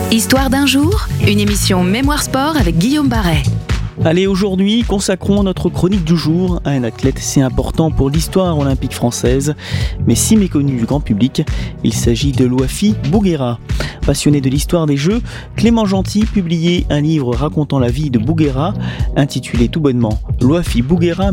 Histoire d'un jour, une émission Mémoire Sport avec Guillaume Barret. Allez, aujourd'hui, consacrons notre chronique du jour à un athlète si important pour l'histoire olympique française, mais si méconnu du grand public. Il s'agit de Loafi Bouguera. Passionné de l'histoire des Jeux, Clément Gentil publiait un livre racontant la vie de Bouguera, intitulé tout bonnement Loafi Bouguera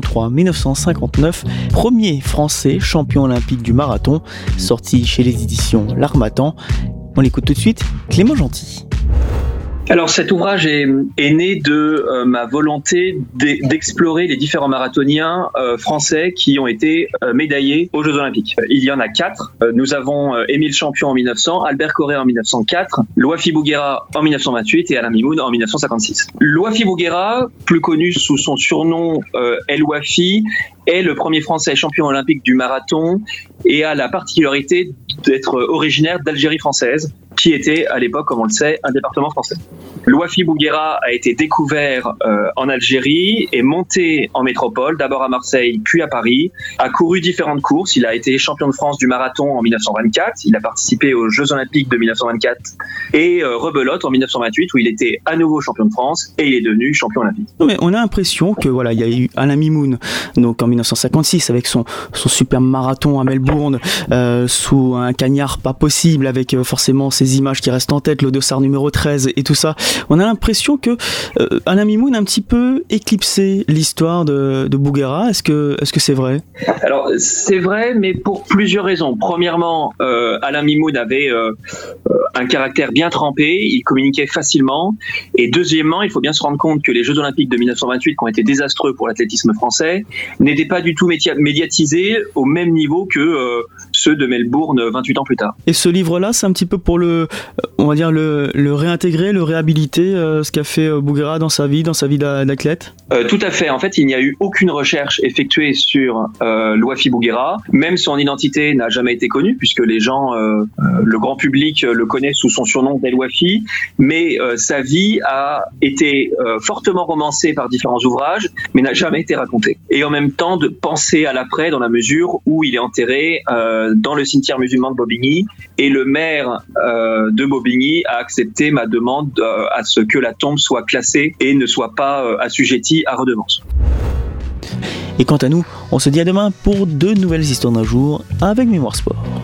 1903-1959, premier français champion olympique du marathon, sorti chez les éditions L'Harmattan. On l'écoute tout de suite, Clément Gentil. Alors cet ouvrage est né de ma volonté d'explorer les différents marathoniens français qui ont été médaillés aux Jeux Olympiques. Il y en a 4. Nous avons Émile Champion en 1900, Albert Corret en 1904, Loafi Bouguera en 1928 et Alain Mimoun en 1956. Loafi Bouguera, plus connu sous son surnom El Wafi, est le premier Français champion olympique du marathon et a la particularité d'être originaire d'Algérie française, qui était à l'époque, comme on le sait, un département français. Loafi Bouguera a été découvert en Algérie et monté en métropole, d'abord à Marseille, puis à Paris, a couru différentes courses. Il a été champion de France du marathon en 1924, il a participé aux Jeux Olympiques de 1924 et rebelote en 1928 où il était à nouveau champion de France et il est devenu champion olympique. Mais on a l'impression que voilà, il y a eu Alain Mimoun, donc en 1956 avec son super marathon à Melbourne, sous un cagnard pas possible, avec forcément ces images qui restent en tête, le dossard numéro 13 et tout ça. On a l'impression que Alain Mimoun a un petit peu éclipsé l'histoire de Bouguera. Est-ce que c'est vrai ? Alors c'est vrai, mais pour plusieurs raisons. Premièrement, Alain Mimoun avait un caractère bien trempé, il communiquait facilement. Et deuxièmement, il faut bien se rendre compte que les Jeux Olympiques de 1928, qui ont été désastreux pour l'athlétisme français, n'étaient pas du tout médiatisés au même niveau que ceux de Melbourne 28 ans plus tard. Et ce livre-là, c'est un petit peu pour le réintégrer, le réhabiliter, ce qu'a fait Bouguera dans sa vie d'athlète ? Tout à fait. En fait, il n'y a eu aucune recherche effectuée sur Loafi Bouguera. Même son identité n'a jamais été connue, puisque les gens, le grand public le connaît sous son surnom d'El Wafi. Mais sa vie a été fortement romancée par différents ouvrages, mais n'a jamais été racontée. Et en même temps, de penser à l'après, dans la mesure où il est enterré dans le cimetière musulman de Bobigny. Et le maire de Bobigny a accepté ma demande à ce que la tombe soit classée et ne soit pas assujettie à redevance. Et quant à nous, on se dit à demain pour 2 nouvelles histoires d'un jour avec Mémoire Sport.